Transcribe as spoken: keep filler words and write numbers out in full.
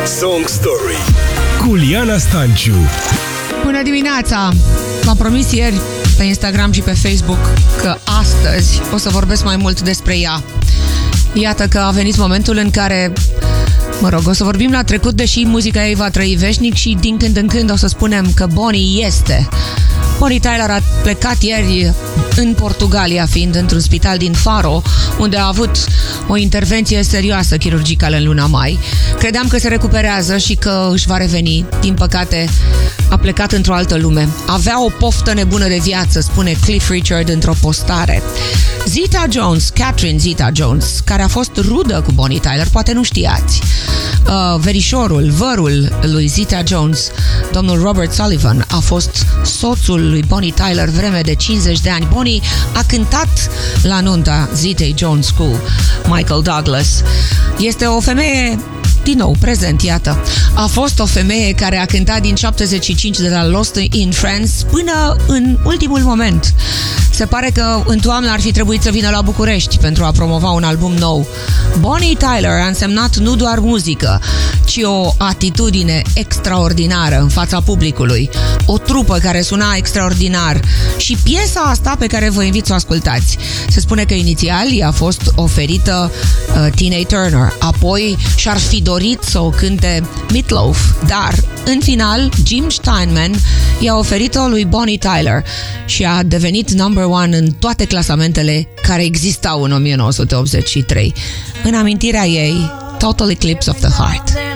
Song Story cu Liana Stanciu. Bună dimineața! M-am promis ieri pe Instagram și pe Facebook că astăzi o să vorbesc mai mult despre ea. Iată că a venit momentul în care, mă rog, o să vorbim la trecut, deși muzica ei va trăi veșnic și din când în când o să spunem că Bonnie este. Bonnie Tyler a plecat ieri în Portugalia, fiind într-un spital din Faro, unde a avut o intervenție serioasă chirurgicală în luna mai. Credeam că se recuperează și că își va reveni. Din păcate, a plecat într-o altă lume. Avea o poftă nebună de viață, spune Cliff Richard într-o postare. Zita Jones, Catherine Zeta-Jones, care a fost rudă cu Bonnie Tyler, poate nu știați. Uh, verișorul, vărul lui Zita Jones, domnul Robert Sullivan, a fost soțul lui Bonnie Tyler vreme de cincizeci de ani. Bonnie a cântat la nunta Zitei Jones cu Michael Douglas. Este o femeie, din nou, prezent, iată. A fost o femeie care a cântat din șaptezeci și cinci de la Lost in France până în ultimul moment. Se pare că în toamnă ar fi trebuit să vină la București pentru a promova un album nou. Bonnie Tyler a însemnat nu doar muzică, ci o atitudine extraordinară în fața publicului, o trupă care suna extraordinar și piesa asta pe care vă invit să o ascultați. Se spune că inițial i-a fost oferită uh, Tina Turner, apoi și-ar fi dorit să o cânte Meatloaf, dar în final Jim Steinman i-a oferit-o lui Bonnie Tyler și a devenit number one în toate clasamentele care existau în o mie nouă sute optzeci și trei. În amintirea ei, Total Eclipse of the Heart.